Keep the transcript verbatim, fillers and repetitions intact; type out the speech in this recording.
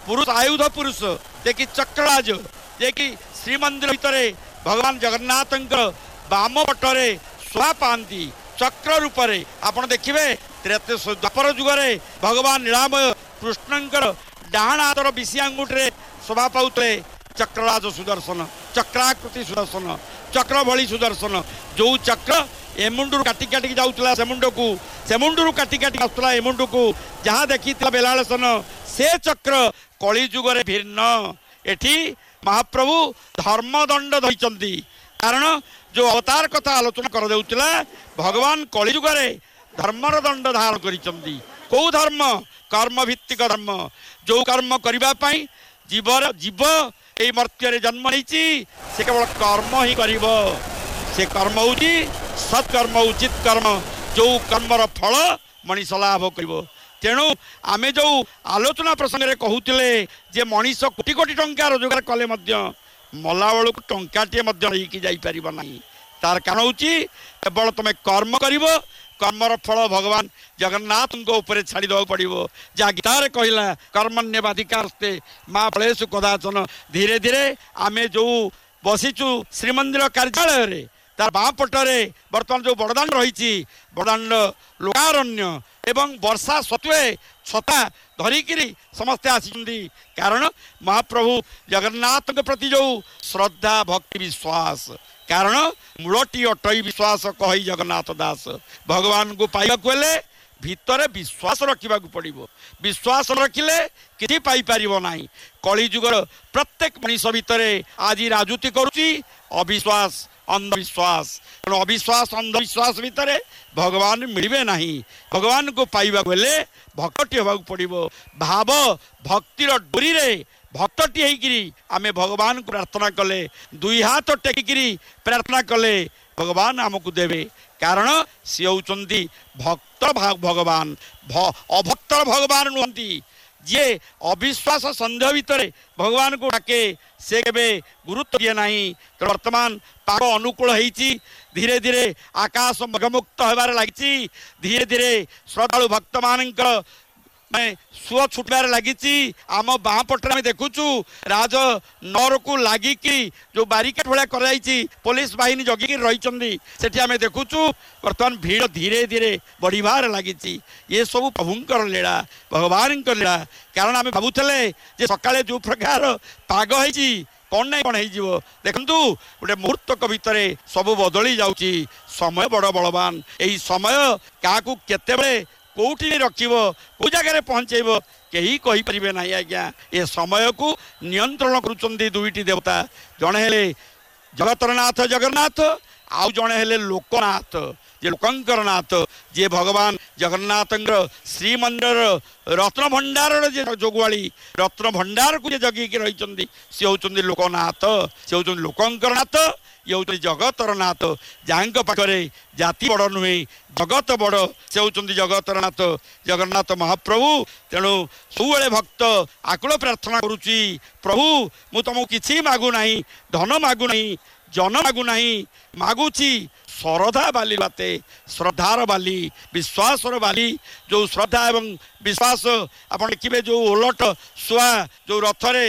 पुरुष आयुध पुरुष जे कि चक्रराज जे कि श्रीमंदिर भितर भगवान जगन्नाथ बाम पटरे शोभा पाती चक्र रूप से आपड़ देखिए द्वापर जुगे भगवान नीलामय कृष्णंकर डाण हाथर विषि आंगुठे शोभा पाते चक्रराज सुदर्शन चक्राकृति सुदर्शन चक्र भली सुदर्शन जो चक्र ए मुंडू काटी काटिक जाऊला से मुंड को से मुंडू काटी काटिक आसला ए मुंड को जहाँ देखी बेलासन से चक्र कली जुगे भिन्न एठी महाप्रभु धर्मदंड धरी कारण जो अवतार कथा आलोचना कर देउतिला भगवान कली जुगे धर्मर दंड धारण करिसंती कौ धर्म कर्म भित्तिक धर्म जो कर्म करबा पई जीवर जीव ए मर्त्य जन्म नहीं से केवल कर्म ही करिवो से कर्म होची सत्कर्म उचित कर्म जो कर्मर फल मनीष लाभ करिवो तेणु आमे जो आलोचना प्रसंग में कहूतिले जे मनीष कोटी कोटी टंका रोजगार कले मध्य मला बेलू टंकाटे नहीं जाई परिबा नहीं तार कारण होची केवल तुम कर्म करिवो कर्मर फल भगवान जगन्नाथ ऊपर छाड़ी देवा पड़ो जहाँ गीतार कहला कर्मण्यवाधिकारस्ते माँ फलेषु कदाचन धीरे धीरे आम जो बसीचु श्रीमंदिर कार्यालय तार बाँ पटरे बर्तमान जो बड़दाण्ड रही बड़दाण्ड लोकारण्य एवं वर्षा सत्वे छता धरिकी समस्ते आसी कारण महाप्रभु जगन्नाथ प्रति जो श्रद्धा भक्ति विश्वास कारण मूलटी अटई विश्वास कही जगन्नाथ दास भगवान को पाइबा हेले भितर विश्वास रखा पड़ो विश्वास रखिले कि पाई पारिबो नाही कली जुगर प्रत्येक मनीष भितर आज राजूति करुची अविश्वास अंधविश्वास अविश्वास अंधविश्वास भितर भगवान मिलबे नाही भगवान को पाइबा हेले भक्ति होगा पड़ो भाव भक्तिर डोरी रे भक्तटी होकरी आमे भगवान को प्रार्थना कले दुई हाथ टेकिकी प्रार्थना कले भगवान आमको देवे कारण सी होती भक्त भगवान अभक्त भगवान नुहति जी अविश्वास सन्देह भितर भगवान को डाके से केबे गुरुत्व दिए ना तो वर्तमान पाग अनुकूल होती धीरे धीरे आकाश मघमुक्त होबार लगी धीरे धीरे श्रद्धालु भक्त मान मैं सुअ छुटबार लगी आम बाँ पटे आम देखुचु राज नर को लगिकी जो बारिकेड भाया कर पुलिस बाहिनी जगिकी रही आम देखुचु बर्तमान भीड़ धीरे धीरे बढ़िबार लगी ये सब प्रभुंकर लीला भगवान लीला कारण आम भावुले जे सकाळे जो प्रकार पाग होती कौन ना कौन हो देखु गोटे मुहूर्तक भितर सब बदली जाऊँगी समय बड़ बलवान यही समय क्या केते कौटी रखिबो को जगह पहुँचेब कहीं कहीपर ना आज्ञा ए समय को नियंत्रण करुचंदी दुईटी देवता जड़े हेले जगतर नाथ जगन्नाथ आउ जड़े हेले लोकनाथ जे लोकंकर नाथ जे भगवान जगन्नाथ श्रीमंदिर रत्न भंडार जे जोगुआली रत्न भंडार को जगिकी रही सी होती लोकनाथ सी होती लोकंकर नाथ ये हूँ जगतर नाथ जहाँ पाखे जाति बड़ नुहे जगत बड़ से होती जगतर नाथ जगन्नाथ महाप्रभु तेणु सबुले भक्त आकुल प्रार्थना करुच्ची प्रभु मु तुमको किसी मागु ना धन मागु ना जन मागु ना मागुची श्रद्धा बाली बाते श्रद्धार बाली विश्वासर बाली जो श्रद्धा एवं विश्वास आप देखिए जो ओलट शुआ जो रथरे